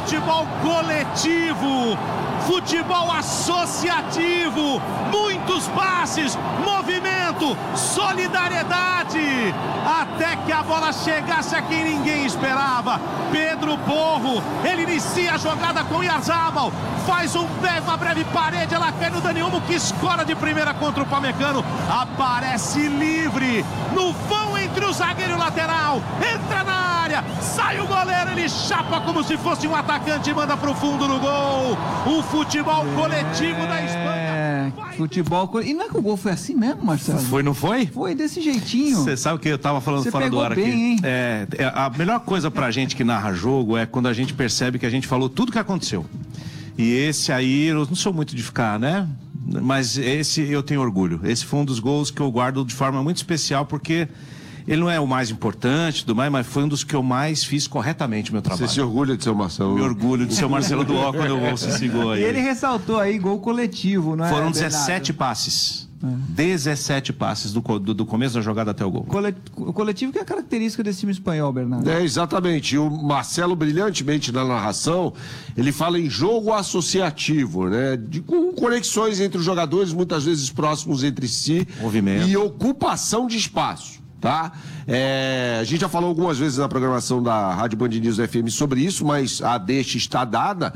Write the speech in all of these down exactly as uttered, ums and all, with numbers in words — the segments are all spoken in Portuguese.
futebol coletivo, futebol associativo, muitos passes, movimento, solidariedade, até que a bola chegasse a quem ninguém esperava. Pedro Porro, ele inicia a jogada com Oyarzabal, faz um, uma breve parede, ela cai no Dani Olmo, que escora de primeira contra o Pamecano, aparece livre no vão entre o zagueiro e o lateral, entra na área, sai o goleiro, ele chapa como se fosse um atacante e manda pro fundo do gol. O futebol coletivo é... da Espanha. É, futebol coletivo. E não é que o gol foi assim mesmo, Marcelo? Foi, não foi? Foi desse jeitinho. Você sabe o que eu tava falando Cê fora do ar bem, aqui? Hein? É, é, a melhor coisa pra gente que narra jogo é quando a gente percebe que a gente falou tudo que aconteceu. E esse aí, eu não sou muito de ficar, né? Mas esse eu tenho orgulho. Esse foi um dos gols que eu guardo de forma muito especial, porque ele não é o mais importante, do mais, mas foi um dos que eu mais fiz corretamente o meu trabalho. Você se orgulha de ser o Marcelo? Me orgulho de ser o Marcelo do Ó quando eu ouço esse gol aí. E ele ressaltou aí gol coletivo, não é? Foram Bernardo? dezessete passes. É. dezessete passes do, do, do começo da jogada até o gol. O coletivo que é a característica desse time espanhol, Bernardo. É, exatamente. E o Marcelo, brilhantemente na narração, ele fala em jogo associativo, né? De, com conexões entre os jogadores, muitas vezes próximos entre si. Movimento. E ocupação de espaço. Tá? É, a gente já falou algumas vezes na programação da Rádio Band News F M sobre isso, mas a deixa está dada.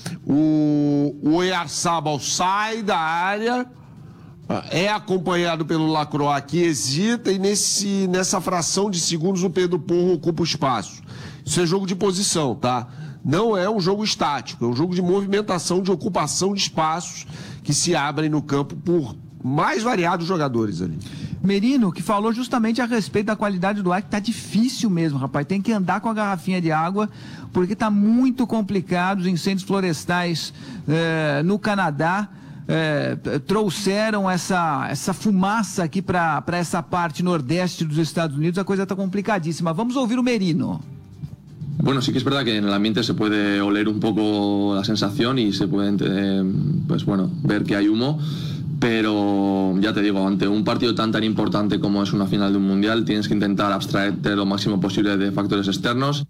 O, o Oyarzabal sai da área, é acompanhado pelo Lacroix, que hesita, e nesse, nessa fração de segundos o Pedro Porro ocupa o espaço. Isso é jogo de posição, tá? Não é um jogo estático, é um jogo de movimentação, de ocupação de espaços que se abrem no campo por mais variados jogadores ali. Merino, que falou justamente a respeito da qualidade do ar, que tá difícil mesmo, rapaz. Tem que andar com a garrafinha de água, porque tá muito complicado. Os incêndios florestais eh, no Canadá eh, trouxeram essa, essa fumaça aqui para essa parte nordeste dos Estados Unidos. A coisa tá complicadíssima. Vamos ouvir o Merino. Bueno, sí que es verdad que en el ambiente se puede oler un poco la sensación y se puede, eh, pues bueno, ver que hay humo. Pero ya te digo, ante un partido tan tan importante como es una final de un mundial, tienes que intentar abstraerte lo máximo posible de factores externos.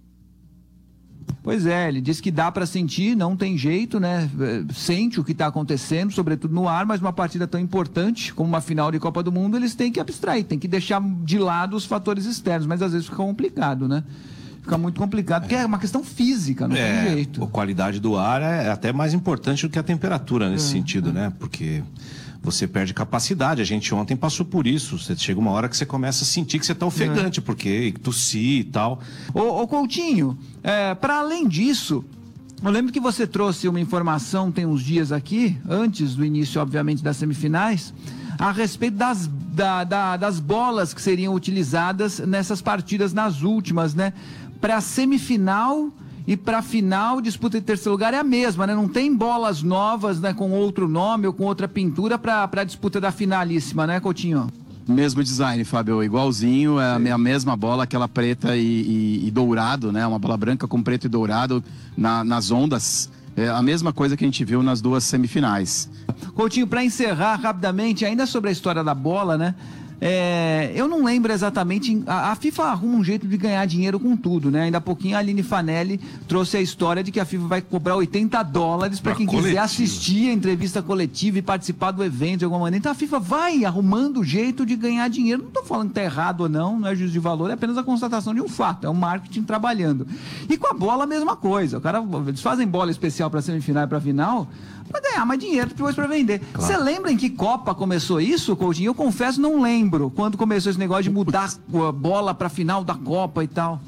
Pois é, ele disse que dá para sentir, não tem jeito, né? Sente o que está acontecendo, sobretudo no ar, mas uma partida tão importante como uma final de Copa do Mundo, eles têm que abstrair, têm que deixar de lado os fatores externos, mas às vezes fica complicado, né? Fica muito complicado, porque é uma questão física, não é, tem jeito. A qualidade do ar é até mais importante do que a temperatura nesse é, sentido, é. né? Porque você perde capacidade. A gente ontem passou por isso. Você chega uma hora que você começa a sentir que você está ofegante, é. porque tossir e tal. Ô, ô Coutinho, é, para além disso, eu lembro que você trouxe uma informação tem uns dias aqui, antes do início, obviamente, das semifinais, a respeito das, da, da, das bolas que seriam utilizadas nessas partidas, nas últimas, né? Para a semifinal e para a final, disputa de terceiro lugar é a mesma, né? Não tem bolas novas, né, com outro nome ou com outra pintura para a disputa da finalíssima, né, Coutinho? Mesmo design, Fábio, igualzinho, é a mesma bola, aquela preta e, e, e dourado, né? Uma bola branca com preto e dourado na, nas ondas. É a mesma coisa que a gente viu nas duas semifinais. Coutinho, para encerrar rapidamente, ainda sobre a história da bola, né? É, eu não lembro exatamente, a, a FIFA arruma um jeito de ganhar dinheiro com tudo, né? Ainda há pouquinho a Aline Fanelli trouxe a história de que a FIFA vai cobrar oitenta dólares para quem coletivo. quiser assistir a entrevista coletiva e participar do evento de alguma maneira. Então a FIFA vai arrumando jeito de ganhar dinheiro. Não estou falando que está errado ou não, não é juízo de valor, é apenas a constatação de um fato, é o marketing trabalhando. E com a bola a mesma coisa, o cara, eles fazem bola especial para semifinal e para final para ganhar mais dinheiro depois para vender. Você claro. lembra em que Copa começou isso, Coutinho? Eu confesso, não lembro quando começou esse negócio de mudar a bola para final da Copa e tal.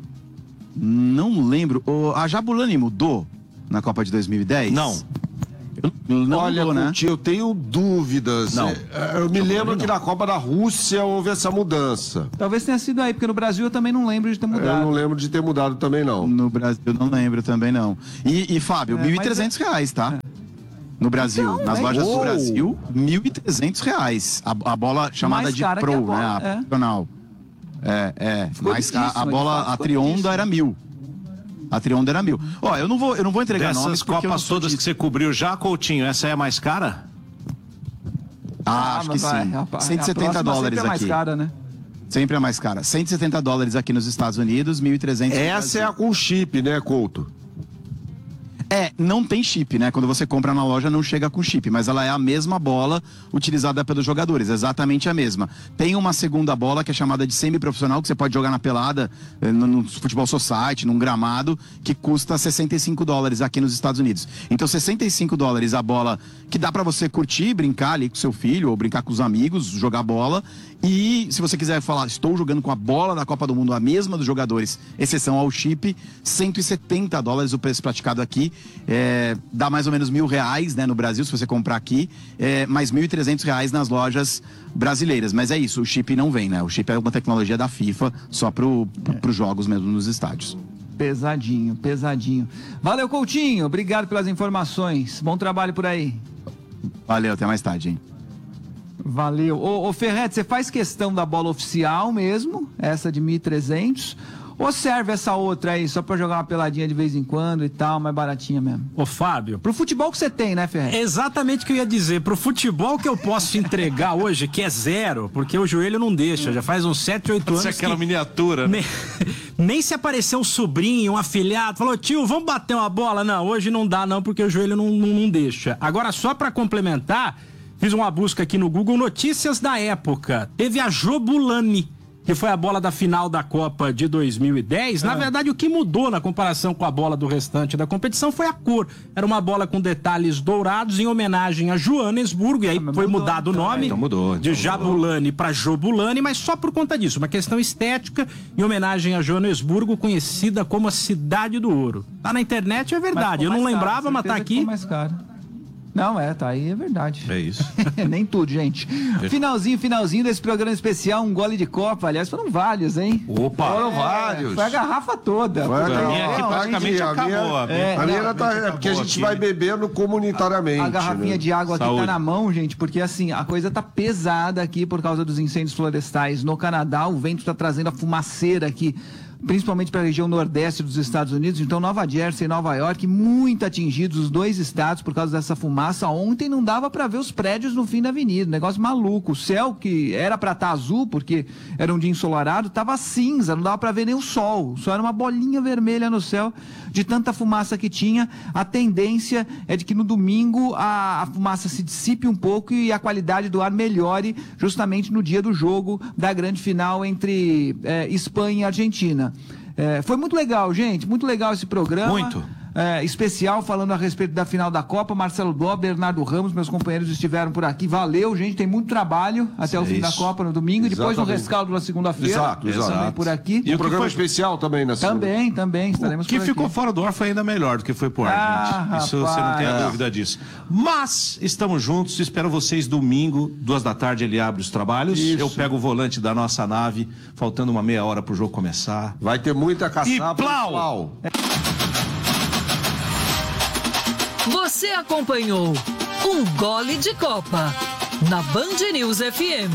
Não lembro. O, a Jabulani mudou na Copa de dois mil e dez? Não. Eu, não Olha, mudou, né? Coutinho, eu tenho dúvidas. Não. Eu me lembro que na Copa da Rússia houve essa mudança. Talvez tenha sido aí, porque no Brasil eu também não lembro de ter mudado. Eu não lembro de ter mudado também, não. No Brasil eu não lembro também, não. E, e Fábio, É, mil e trezentos mas é- reais, tá? No Brasil, Então, nas é lojas isso. do Brasil, mil e trezentos reais. A, a bola chamada Mais de cara que Pro, a bola, né? A é. profissional. É, é. Ficou Mas a, lindíssima, a de bola, fato, a ficou Trionda lindíssima. era mil. A Trionda era mil. Ó, eu não vou, eu não vou entregar nomes Dessas porque eu não Copas sou todas de- que você cobriu já, Coutinho, essa é a mais cara? Ah, acho que mas vai, sim. a- a- cento e a setenta próxima dólares sempre é mais aqui. cara, né? Sempre é mais cara. cento e setenta dólares aqui nos Estados Unidos, mil e trezentos no Essa é Brasil. a com chip, né, Couto? É, não tem chip, né? Quando você compra na loja não chega com chip, mas ela é a mesma bola utilizada pelos jogadores, exatamente a mesma. Tem uma segunda bola que é chamada de semi-profissional, que você pode jogar na pelada, no, no futebol society, num gramado, que custa sessenta e cinco dólares aqui nos Estados Unidos. Então sessenta e cinco dólares a bola que dá pra você curtir, brincar ali com seu filho, ou brincar com os amigos, jogar bola. E se você quiser falar, estou jogando com a bola da Copa do Mundo, a mesma dos jogadores, exceção ao chip, cento e setenta dólares o preço praticado aqui. É, dá mais ou menos mil reais, né, no Brasil, se você comprar aqui, é, mais mil e trezentos reais nas lojas brasileiras. Mas é isso, o chip não vem, né? O chip é uma tecnologia da FIFA, só para os jogos mesmo nos estádios. Pesadinho, pesadinho. Valeu, Coutinho, obrigado pelas informações. Bom trabalho por aí. Valeu, até mais tarde, hein? Valeu. Ô, ô Ferretti, você faz questão da bola oficial mesmo, essa de mil e trezentos, ou serve essa outra aí só pra jogar uma peladinha de vez em quando e tal, mais baratinha mesmo? Ô, Fábio. Pro futebol que você tem, né, Ferretti? É exatamente o que eu ia dizer. Pro futebol que eu posso te entregar hoje, que é zero, porque o joelho não deixa, já faz uns sete, oito anos. Isso é aquela que miniatura, né? Nem, nem se aparecer um sobrinho, um afilhado, falou, tio, vamos bater uma bola? Não, hoje não dá não, porque o joelho não, não, não deixa. Agora, só pra complementar, fiz uma busca aqui no Google, notícias da época. Teve a Jobulani, que foi a bola da final da Copa de dois mil e dez. Na verdade, o que mudou na comparação com a bola do restante da competição foi a cor. Era uma bola com detalhes dourados em homenagem a Joanesburgo, e aí ah, foi mudou, mudado o então, nome então mudou, então de Jabulani para Jobulani, mas só por conta disso, uma questão estética em homenagem a Joanesburgo, conhecida como a Cidade do Ouro. Tá na internet, é verdade. Eu não lembrava, mas tá aqui. Mais caro. Não, é, tá aí, é verdade. É isso. Nem tudo, gente. Finalzinho, finalzinho desse programa especial, um gole de Copa. Aliás, foram vários, hein? Opa! Foram É, vários. foi a garrafa toda. Foi a Foi- garrafa. A minha aqui Não, praticamente a minha- acabou. A minha, é, A minha não, tá, é porque a gente vai bebendo comunitariamente. A garrafinha né? de água aqui Saúde. tá na mão, gente, porque assim, a coisa tá pesada aqui por causa dos incêndios florestais no Canadá. O vento tá trazendo a fumaceira aqui, principalmente para a região nordeste dos Estados Unidos. Então, Nova Jersey e Nova York, muito atingidos, os dois estados, por causa dessa fumaça. Ontem não dava para ver os prédios no fim da avenida, negócio maluco. O céu, que era para estar azul, porque era um dia ensolarado, tava cinza, não dava para ver nem o sol. Só era uma bolinha vermelha no céu, de tanta fumaça que tinha. A tendência é de que no domingo a, a fumaça se dissipe um pouco e a qualidade do ar melhore, justamente no dia do jogo da grande final entre é, Espanha e Argentina. É, foi muito legal, gente, muito legal esse programa. Muito. É, especial falando a respeito da final da Copa. Marcelo Dó, Bernardo Ramos, meus companheiros estiveram por aqui. Valeu, gente, tem muito trabalho até o fim da Copa no domingo e depois no Exatamente. rescaldo na segunda-feira. Exato, exato. Também por aqui. E o um que programa foi- especial também na segunda. Também, também, estaremos O que por ficou aqui. fora do ar foi ainda melhor do que foi pro ar, Ah, gente. Isso você não tem a rapaz. dúvida disso. Mas estamos juntos, espero vocês domingo, duas da tarde, ele abre os trabalhos. Isso. Eu pego o volante da nossa nave, faltando uma meia hora pro jogo começar. Vai ter muita caçapa. E plau! Você acompanhou Um Gole de Copa na Band News F M.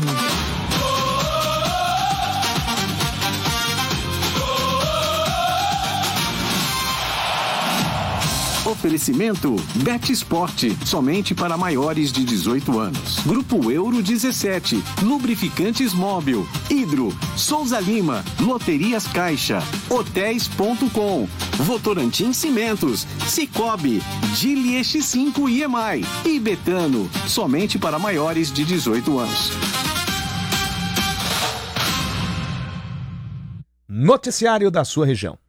Oferecimento Bet Esporte, somente para maiores de dezoito anos. Grupo Euro dezessete, Lubrificantes Móvel, Hidro, Souza Lima, Loterias Caixa, Hotéis ponto com, Votorantim Cimentos, Cicobi, Gili X cinco I E M I e Betano, somente para maiores de dezoito anos. Noticiário da sua região.